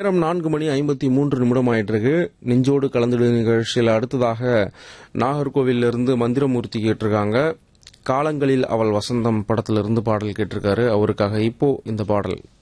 நேரம் 4:53 ஆயிட்டு இருக்கு. நெஞ்சோடு கலந்துடு நிகழ்ச்சியில் அடுத்ததாக நாகர்கோவிலிருந்து மந்திரமூர்த்தி கேட்டிருக்காங்க. காலங்களில் அவள் வசந்தம் படத்திலிருந்து பாடல் கேட்டிருக்காரு. அவருக்காக இப்போ இந்த பாடல்.